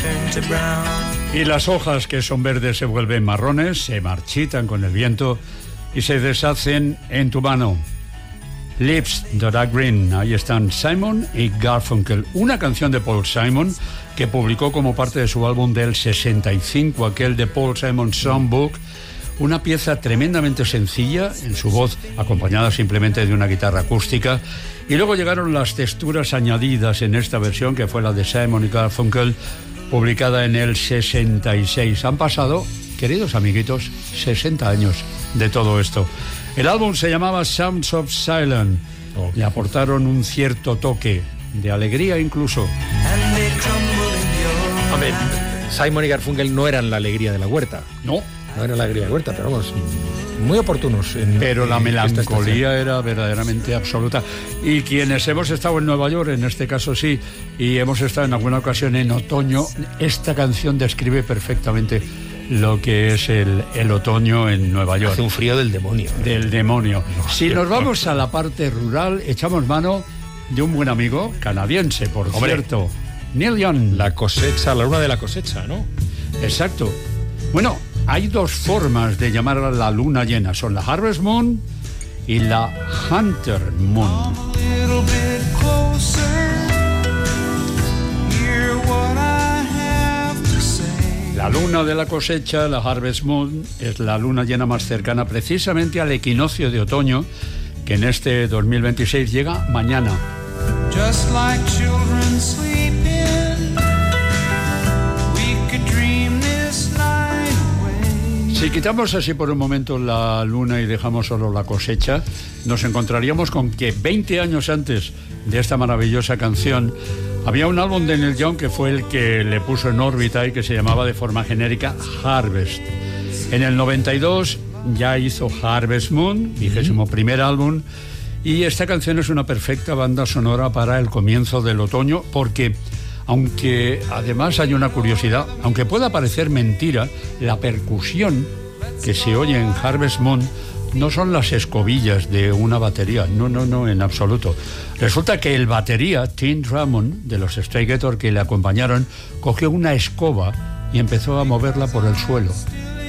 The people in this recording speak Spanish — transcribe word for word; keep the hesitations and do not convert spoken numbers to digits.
Y las hojas que son verdes se vuelven marrones, se marchitan con el viento y se deshacen en tu mano. Lips That Are Green, ahí están Simon y Garfunkel, una canción de Paul Simon que publicó como parte de su álbum del sesenta y cinco, aquel de Paul Simon Songbook, una pieza tremendamente sencilla en su voz, acompañada simplemente de una guitarra acústica, y luego llegaron las texturas añadidas en esta versión que fue la de Simon y Garfunkel, publicada en el sesenta y seis. Han pasado, queridos amiguitos, sesenta años de todo esto. El álbum se llamaba Sounds of Silence. Oh. Le aportaron un cierto toque de alegría incluso. Hombre, Simon y Garfunkel no eran la alegría de la huerta. No. No era la alegría de la huerta, pero vamos, muy oportunos. En, pero la en melancolía era verdaderamente absoluta. Y quienes hemos estado en Nueva York, en este caso sí, y hemos estado en alguna ocasión en otoño, esta canción describe perfectamente lo que es el, el otoño en Nueva York. Hace un frío del demonio. ¿eh? Del demonio. No, si nos vamos a la parte rural, echamos mano de un buen amigo canadiense, por Hombre, cierto, Neil Young. La cosecha, la luna de la cosecha, ¿no? Exacto. Bueno, hay dos formas de llamar a la luna llena. Son la Harvest Moon y la Hunter Moon. La luna de la cosecha, la Harvest Moon, es la luna llena más cercana precisamente al equinoccio de otoño, que en este dos mil veintiséis llega mañana. Just like children sleeping, we could dream this night away. Si quitamos así por un momento la luna y dejamos solo la cosecha, nos encontraríamos con que veinte años antes de esta maravillosa canción había un álbum de Neil Young que fue el que le puso en órbita y que se llamaba de forma genérica Harvest. En el noventa y dos ya hizo Harvest Moon, vigésimo primer álbum, y esta canción es una perfecta banda sonora para el comienzo del otoño, porque aunque además hay una curiosidad, aunque pueda parecer mentira, la percusión que se oye en Harvest Moon no son las escobillas de una batería, no, no, no, en absoluto. Resulta que el batería, Tim Drummond, de los Stray Gators que le acompañaron, cogió una escoba y empezó a moverla por el suelo.